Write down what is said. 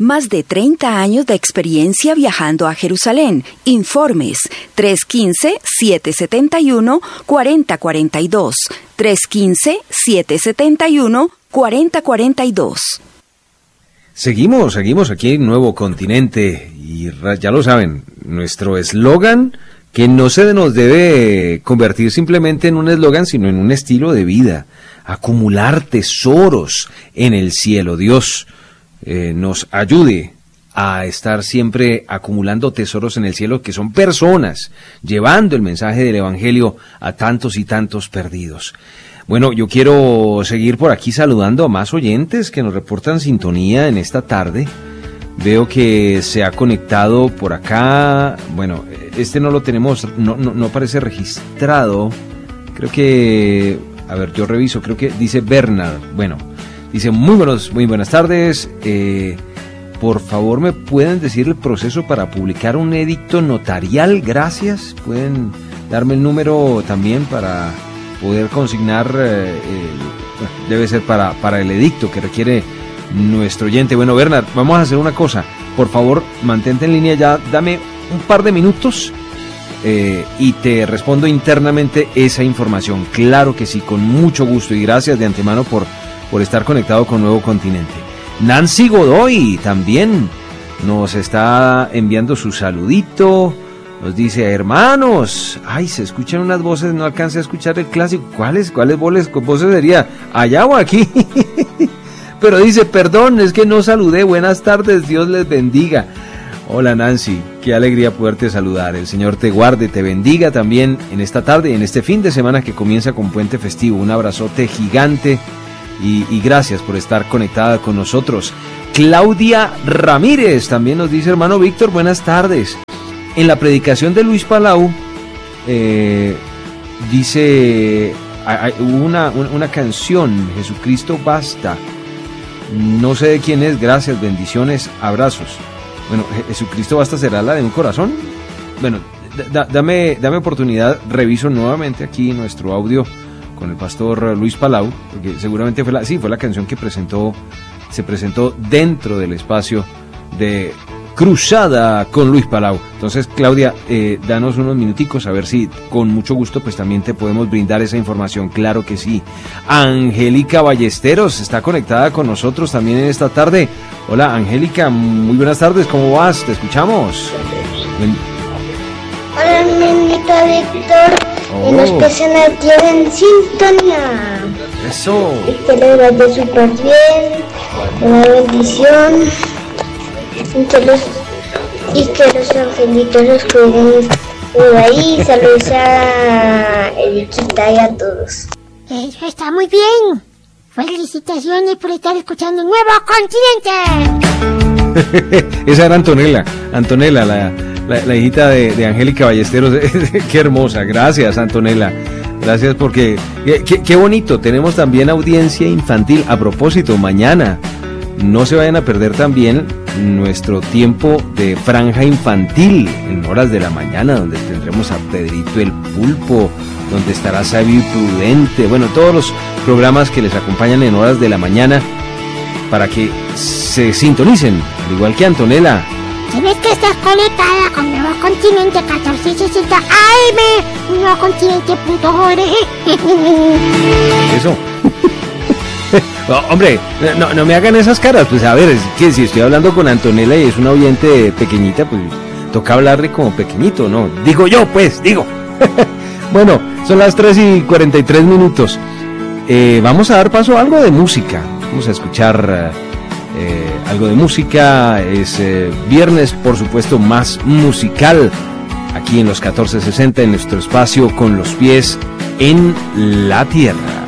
Más de 30 años de experiencia viajando a Jerusalén. Informes 315-771-4042. 315-771-4042. Seguimos aquí en Nuevo Continente y ya lo saben, nuestro eslogan, que no se nos debe convertir simplemente en un eslogan, sino en un estilo de vida. Acumular tesoros en el cielo. Dios nos ayude a estar siempre acumulando tesoros en el cielo, que son personas llevando el mensaje del Evangelio a tantos y tantos perdidos. Bueno, yo quiero seguir por aquí saludando a más oyentes que nos reportan sintonía en esta tarde. Veo que se ha conectado por acá. Bueno, este no lo tenemos, no aparece registrado. Creo que, a ver, yo reviso, creo que dice Bernard. Bueno, dice muy buenas tardes. Por favor, ¿me pueden decir el proceso para publicar un edicto notarial? Gracias. ¿Pueden darme el número también para poder consignar? Debe ser para el edicto que requiere nuestro oyente. Bueno, Bernard, vamos a hacer una cosa. Por favor, mantente en línea ya. Dame un par de minutos y te respondo internamente esa información. Claro que sí, con mucho gusto. Y gracias de antemano por estar conectado con Nuevo Continente. Nancy Godoy también nos está enviando su saludito. Nos dice, hermanos, ay, se escuchan unas voces, no alcancé a escuchar el clásico. ¿Cuáles voces sería? ¿Allá o aquí? Pero dice, perdón, es que no saludé. Buenas tardes, Dios les bendiga. Hola Nancy, qué alegría poderte saludar. El Señor te guarde, te bendiga también en esta tarde y en este fin de semana que comienza con puente festivo. Un abrazote gigante y gracias por estar conectada con nosotros. Claudia Ramírez también nos dice, hermano Víctor, buenas tardes. En la predicación de Luis Palau, dice, hubo una canción, Jesucristo basta. No sé de quién es, gracias, bendiciones, abrazos. Bueno, Jesucristo basta, ¿será la de un corazón? Bueno, dame oportunidad, reviso nuevamente aquí nuestro audio con el pastor Luis Palau, porque seguramente fue la canción que se presentó dentro del espacio de Cruzada con Luis Palau. Entonces, Claudia, danos unos minuticos a ver si con mucho gusto pues también te podemos brindar esa información. Claro que sí. Angélica Ballesteros está conectada con nosotros también en esta tarde. Hola Angélica, muy buenas tardes, ¿cómo vas? Te escuchamos. Hola, Nenita Víctor. Y los que se mantienen en sintonía. Eso. Y que les vaya súper bien. Una bendición. Y que los angelitos los cuiden por ahí. Saludos a Eriquita y a todos. Eso está muy bien. Felicitaciones por estar escuchando Nuevo Continente. Esa era Antonella, la hijita de Angélica Ballesteros. Qué hermosa, gracias Antonella. Gracias porque qué bonito. Tenemos también audiencia infantil. A propósito, mañana no se vayan a perder también nuestro tiempo de franja infantil en horas de la mañana, donde tendremos a Pedrito el Pulpo, donde estará Sabio y Prudente, bueno, todos los programas que les acompañan en horas de la mañana para que se sintonicen, al igual que Antonella. ¿Sabes que estás conectada con Nuevo Continente 1460 AM, nuevocontinente.org? Eso. No, hombre, no me hagan esas caras, pues a ver, es que si estoy hablando con Antonella y es una oyente pequeñita, pues toca hablarle como pequeñito, ¿no? Digo yo, pues, digo. Bueno, son las 3:43. Vamos a dar paso a algo de música. Vamos a escuchar algo de música. Es viernes, por supuesto, más musical. Aquí en los 1460, en nuestro espacio con los pies en la tierra.